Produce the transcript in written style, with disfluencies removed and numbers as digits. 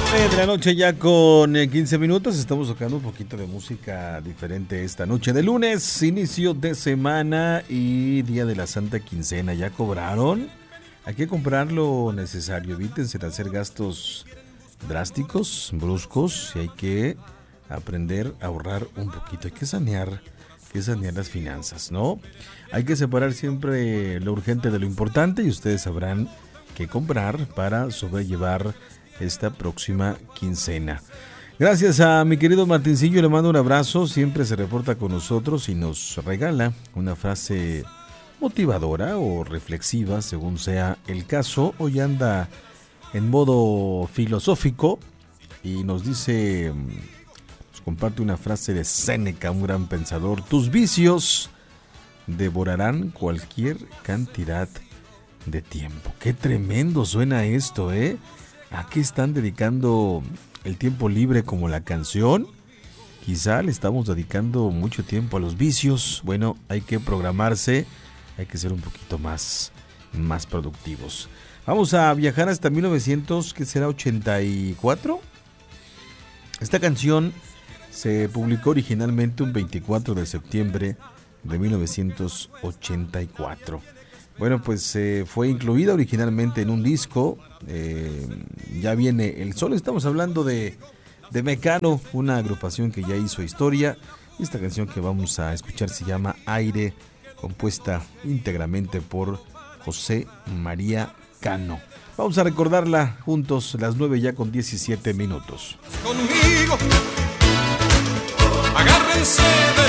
De la noche ya con 15 minutos, estamos tocando un poquito de música diferente esta noche de lunes, inicio de semana y día de la Santa Quincena. ¿Ya cobraron? Hay que comprar lo necesario, evítense de hacer gastos drásticos, bruscos, y hay que aprender a ahorrar un poquito, hay que sanear las finanzas, ¿no? Hay que separar siempre lo urgente de lo importante y ustedes sabrán qué comprar para sobrellevar esta próxima quincena. Gracias a mi querido Martincillo, le mando un abrazo, siempre se reporta con nosotros y nos regala una frase motivadora o reflexiva, según sea el caso. Hoy anda en modo filosófico y nos dice, nos comparte una frase de Séneca, un gran pensador: tus vicios devorarán cualquier cantidad de tiempo. Qué tremendo suena esto, ¿eh? ¿A qué están dedicando el tiempo libre como la canción? Quizá le estamos dedicando mucho tiempo a los vicios. Bueno, hay que programarse, hay que ser un poquito más productivos. Vamos a viajar hasta 1900, ¿qué será? 84. Esta canción se publicó originalmente un 24 de septiembre de 1984. Bueno, pues fue incluida originalmente en un disco. Ya viene el sol. Estamos hablando de Mecano, una agrupación que ya hizo historia. Esta canción que vamos a escuchar se llama Aire, compuesta íntegramente por José María Cano. Vamos a recordarla juntos, las 9 ya con 17 minutos. Conmigo, agárrense.